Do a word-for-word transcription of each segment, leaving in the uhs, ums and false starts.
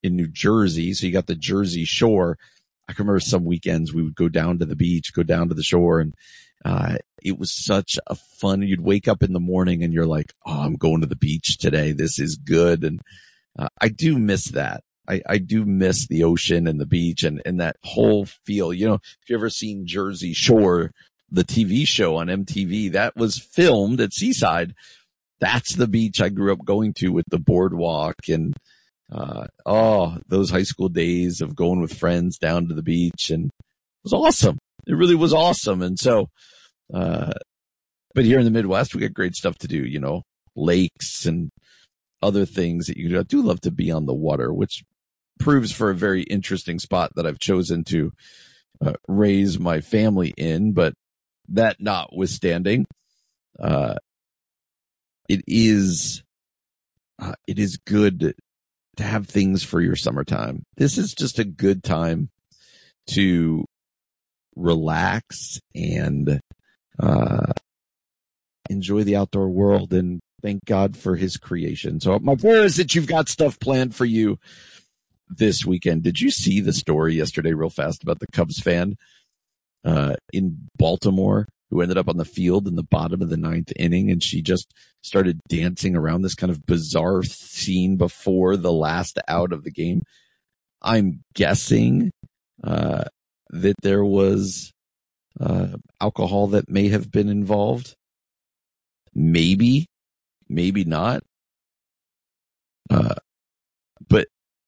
in New Jersey. So you got the Jersey Shore. I can remember some weekends we would go down to the beach, go down to the shore, and uh it was such a fun. You'd wake up in the morning and you're like, oh, I'm going to the beach today. This is good. And uh, I do miss that. I, I do miss the ocean and the beach and, and that whole feel. You know, if you ever seen Jersey Shore, the T V show on M T V, that was filmed at Seaside. That's the beach I grew up going to with the boardwalk and, uh, oh, those high school days of going with friends down to the beach. And it was awesome. It really was awesome. And so, uh, but here in the Midwest, we got great stuff to do, you know, lakes and other things that you do. I do love to be on the water, which proves for a very interesting spot that I've chosen to uh, raise my family in. But that notwithstanding, uh, it is, uh, it is good to have things for your summertime. This is just a good time to relax and, uh, enjoy the outdoor world and thank God for his creation. So my prayer is that you've got stuff planned for you this weekend. Did you see the story yesterday real fast about the Cubs fan uh in Baltimore who ended up on the field in the bottom of the ninth inning, and she just started dancing around this kind of bizarre scene before the last out of the game? I'm guessing uh that there was uh alcohol that may have been involved. Maybe, maybe not. Uh but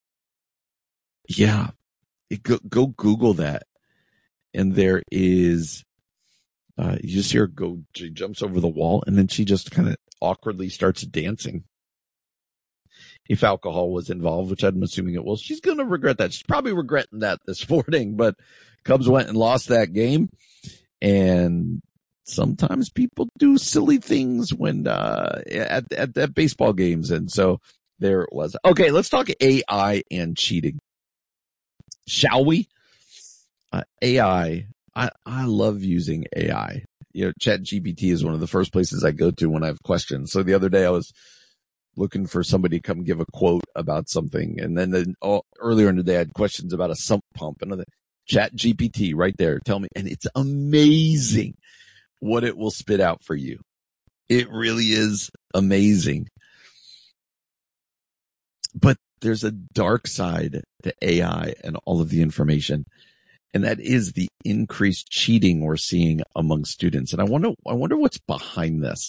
yeah, it, go, go Google that. And there is, uh, you just hear her go, she jumps over the wall and then she just kind of awkwardly starts dancing. If alcohol was involved, which I'm assuming it was, she's going to regret that. She's probably regretting that this morning, but Cubs went and lost that game. And sometimes people do silly things when, uh, at, at, at baseball games. And so there it was. Okay. Let's talk A I and cheating. Shall we? Uh, A I, I, I love using A I. You know, ChatGPT is one of the first places I go to when I have questions. So the other day I was looking for somebody to come give a quote about something. And then the, oh, earlier in the day I had questions about a sump pump. And ChatGPT right there, tell me. And it's amazing what it will spit out for you. It really is amazing. But there's a dark side to A I and all of the information. And that is the increased cheating we're seeing among students. And I wonder, I wonder what's behind this.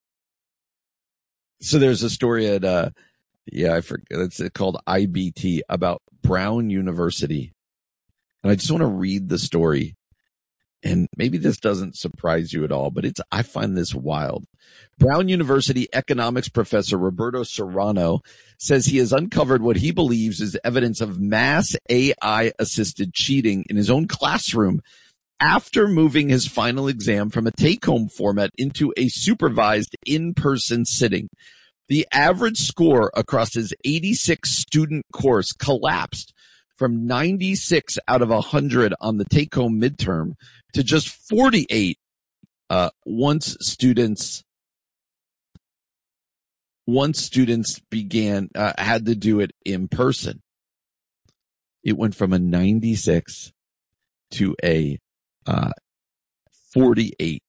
So there's a story at, uh, yeah, I forget, it's called I B T about Brown University. And I just want to read the story. And maybe this doesn't surprise you at all, but it's, I find this wild. Brown University economics professor Roberto Serrano says he has uncovered what he believes is evidence of mass A I assisted cheating in his own classroom after moving his final exam from a take-home format into a supervised in-person sitting. The average score across his eighty-six student course collapsed from ninety-six out of one hundred on the take-home midterm to just forty-eight uh, once students once students began uh, had to do it in person. It went from a ninety-six to a uh, forty-eight.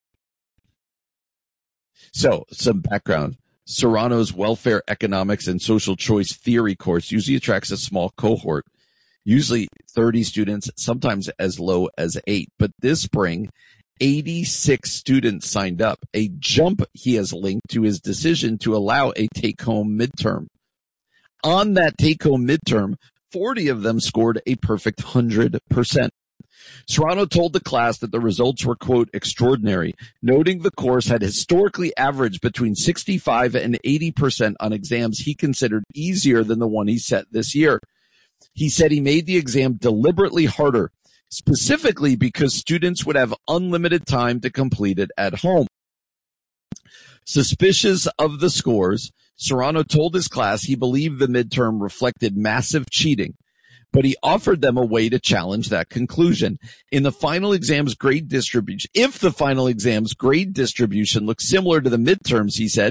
So, some background. Serrano's welfare economics and social choice theory course usually attracts a small cohort, usually thirty students, sometimes as low as eight. But this spring, eighty-six students signed up, a jump he has linked to his decision to allow a take-home midterm. On that take-home midterm, forty of them scored a perfect one hundred percent. Serrano told the class that the results were, quote, extraordinary, noting the course had historically averaged between sixty-five and eighty percent on exams he considered easier than the one he set this year. He said he made the exam deliberately harder, specifically because students would have unlimited time to complete it at home. Suspicious of the scores, Serrano told his class he believed the midterm reflected massive cheating, but he offered them a way to challenge that conclusion. In the final exam's grade distribution, if the final exam's grade distribution looks similar to the midterms, he said,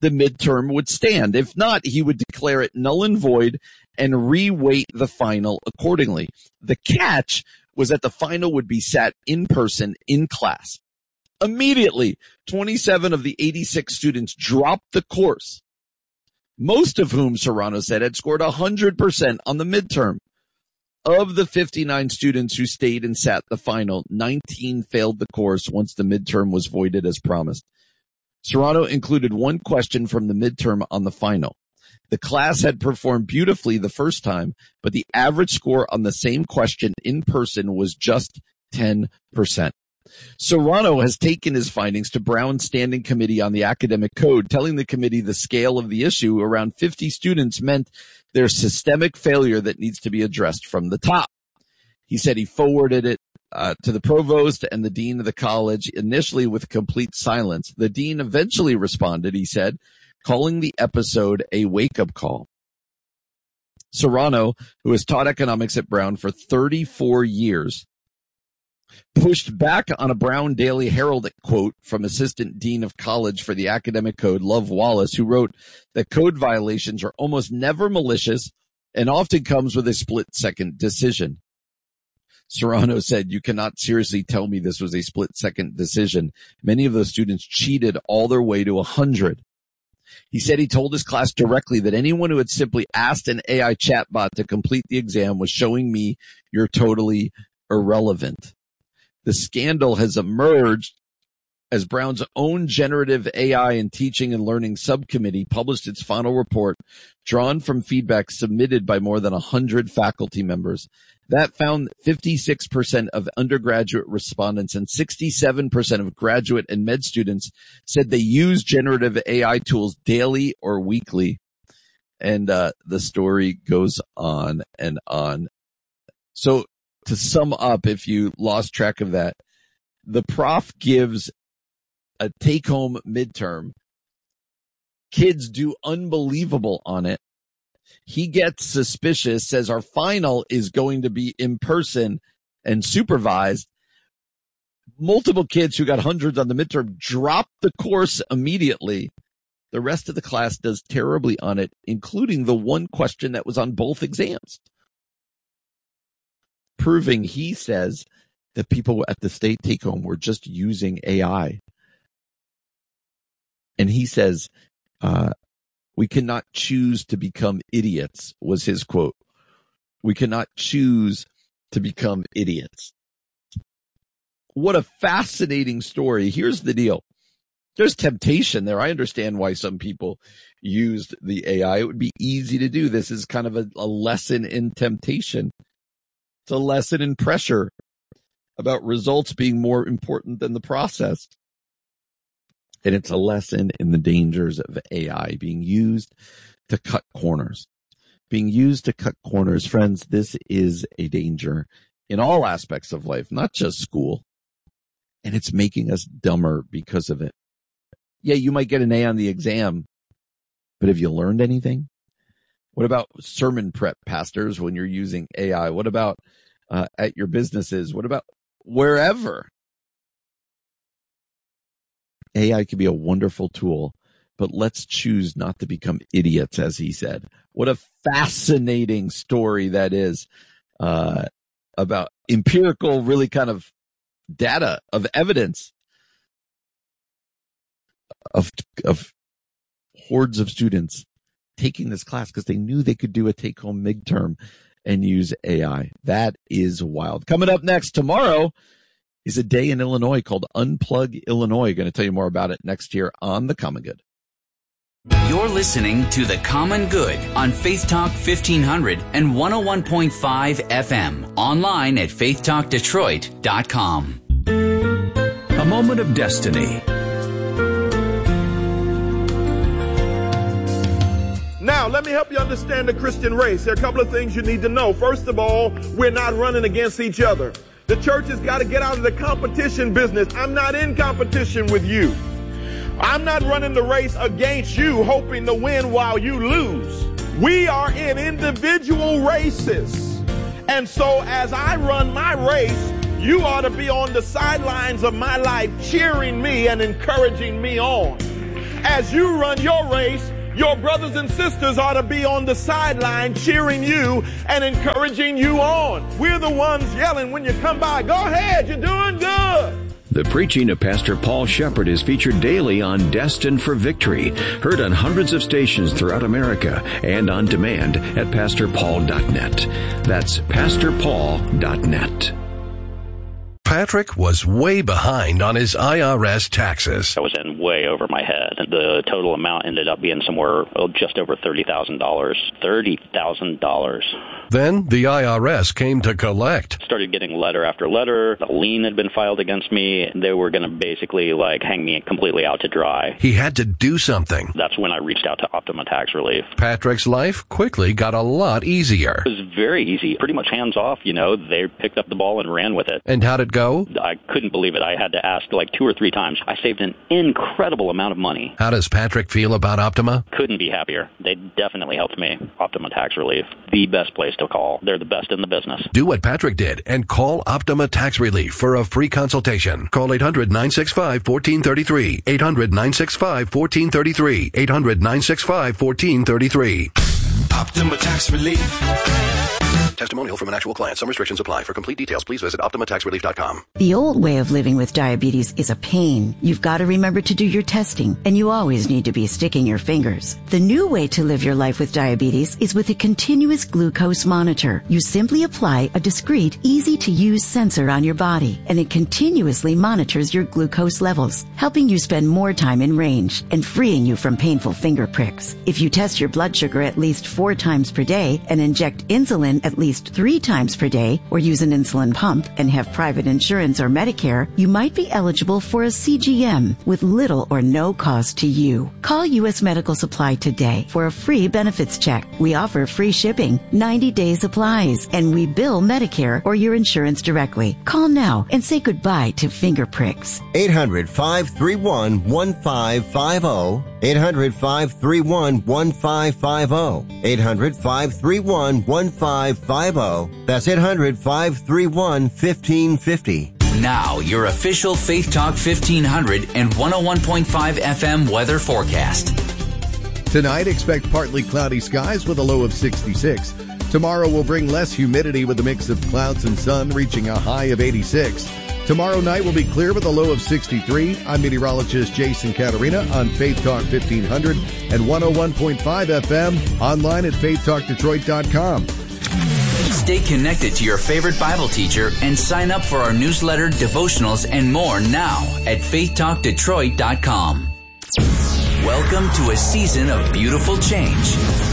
the midterm would stand. If not, he would declare it null and void and reweight the final accordingly. The catch was that the final would be sat in person in class. Immediately, twenty-seven of the eighty-six students dropped the course, most of whom, Serrano said, had scored one hundred percent on the midterm. Of the fifty-nine students who stayed and sat the final, nineteen failed the course once the midterm was voided as promised. Serrano included one question from the midterm on the final. The class had performed beautifully the first time, but the average score on the same question in person was just ten percent. Serrano has taken his findings to Brown's Standing Committee on the Academic Code, telling the committee the scale of the issue, around fifty students, meant there's systemic failure that needs to be addressed from the top. He said he forwarded it uh, to the provost and the dean of the college, initially with complete silence. The dean eventually responded, he said, calling the episode a wake-up call. Serrano, who has taught economics at Brown for thirty-four years, pushed back on a Brown Daily Herald quote from Assistant Dean of College for the Academic Code, Love Wallace, who wrote that code violations are almost never malicious and often comes with a split-second decision. Serrano said, "You cannot seriously tell me this was a split-second decision. Many of those students cheated all their way to one hundred. He said he told his class directly that anyone who had simply asked an A I chatbot to complete the exam was showing me you're totally irrelevant. The scandal has emerged as Brown's own generative A I and teaching and learning subcommittee published its final report, drawn from feedback submitted by more than one hundred faculty members. That found fifty-six percent of undergraduate respondents and sixty-seven percent of graduate and med students said they use generative A I tools daily or weekly." And uh the story goes on and on. So to sum up, if you lost track of that, the prof gives a take-home midterm. Kids do unbelievable on it. He gets suspicious, says our final is going to be in person and supervised. Multiple kids who got hundreds on the midterm drop the course immediately. The rest of the class does terribly on it, including the one question that was on both exams. Proving, he says, that people at the state take-home were just using A I. And he says, uh, we cannot choose to become idiots, was his quote. We cannot choose to become idiots. What a fascinating story. Here's the deal. There's temptation there. I understand why some people used the A I. It would be easy to do. This is kind of a, a lesson in temptation. It's a lesson in pressure about results being more important than the process. And it's a lesson in the dangers of A I being used to cut corners. Being used to cut corners, friends, this is a danger in all aspects of life, not just school. And it's making us dumber because of it. Yeah, you might get an A on the exam, but have you learned anything? What about sermon prep, pastors, when you're using A I? What about uh, at your businesses? What about wherever? A I can be a wonderful tool, but let's choose not to become idiots, as he said. What a fascinating story that is uh, about empirical, really kind of data, of evidence of of hordes of students taking this class because they knew they could do a take-home midterm and use A I. That is wild. Coming up next tomorrow is a day in Illinois called Unplug Illinois. Going to tell you more about it next year on The Common Good. You're listening to The Common Good on Faith Talk fifteen hundred and one oh one point five F M. Online at faith talk detroit dot com. A moment of destiny. Now, let me help you understand the Christian race. There are a couple of things you need to know. First of all, we're not running against each other. The church has got to get out of the competition business. I'm not in competition with you. I'm not running the race against you, hoping to win while you lose. We are in individual races. And so as I run my race, you ought to be on the sidelines of my life cheering me and encouraging me on. As you run your race, your brothers and sisters ought to be on the sideline cheering you and encouraging you on. We're the ones yelling when you come by, go ahead, you're doing good. The preaching of Pastor Paul Shepherd is featured daily on Destined for Victory, heard on hundreds of stations throughout America and on demand at pastor paul dot net. That's pastor paul dot net. Patrick was way behind on his I R S taxes. I was in way over my head. The total amount ended up being somewhere oh, just over thirty thousand dollars. thirty thousand dollars. Then the I R S came to collect. Started getting letter after letter. A lien had been filed against me. They were going to basically like hang me completely out to dry. He had to do something. That's when I reached out to Optima Tax Relief. Patrick's life quickly got a lot easier. It was very easy. Pretty much hands off, you know. They picked up the ball and ran with it. And how'd it go? I couldn't believe it. I had to ask like two or three times. I saved an incredible amount of money. How does Patrick feel about Optima? Couldn't be happier. They definitely helped me. Optima Tax Relief, the best place to call. They're the best in the business. Do what Patrick did and call Optima Tax Relief for a free consultation. Call eight hundred nine six five one four three three. eight hundred nine six five one four three three. eight hundred nine six five one four three three. Optima Tax Relief. Testimonial from an actual client. Some restrictions apply. For complete details, please visit optima tax relief dot com. The old way of living with diabetes is a pain. You've got to remember to do your testing, and you always need to be sticking your fingers. The new way to live your life with diabetes is with a continuous glucose monitor. You simply apply a discreet, easy-to-use sensor on your body, and it continuously monitors your glucose levels, helping you spend more time in range and freeing you from painful finger pricks. If you test your blood sugar at least four times per day and inject insulin at least three times per day, or use an insulin pump and have private insurance or Medicare, you might be eligible for a C G M with little or no cost to you. Call U S Medical Supply today for a free benefits check. We offer free shipping, ninety day supplies, and we bill Medicare or your insurance directly. Call now and say goodbye to finger pricks. eight hundred five three one one five five zero. eight hundred five three one one five five zero. eight hundred five three one one five five zero. That's eight hundred five three one one five five zero. Now, your official Faith Talk fifteen hundred and one oh one point five F M weather forecast. Tonight, expect partly cloudy skies with a low of sixty-six. Tomorrow will bring less humidity with a mix of clouds and sun, reaching a high of eighty-six. Tomorrow night will be clear with a low of sixty-three. I'm meteorologist Jason Caterina on Faith Talk fifteen hundred and one oh one point five F M, online at faith talk detroit dot com. Stay connected to your favorite Bible teacher and sign up for our newsletter, devotionals, and more now at faith talk detroit dot com. Welcome to a season of beautiful change.